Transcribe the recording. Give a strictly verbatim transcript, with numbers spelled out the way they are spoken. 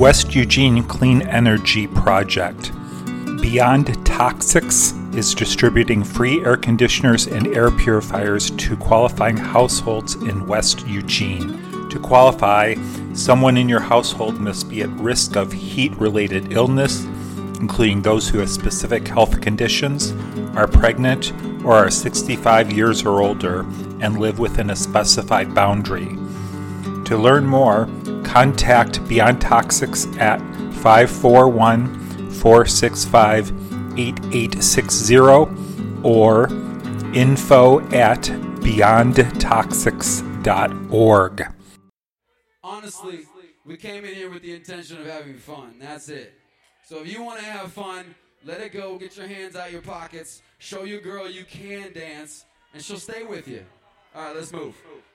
West Eugene Clean Energy Project. Beyond Toxics is distributing free air conditioners and air purifiers to qualifying households in West Eugene. To qualify, someone in your household must be at risk of heat-related illness, including those who have specific health conditions, are pregnant, or are sixty-five years or older and live within a specified boundary. To learn more, contact Beyond Toxics at five four one, four six five, eight eight six zero or info at beyond toxics dot org. Honestly, we came in here with the intention of having fun. That's it. So if you want to have fun, let it go. Get your hands out of your pockets. Show your girl you can dance, and she'll stay with you. All right, let's move.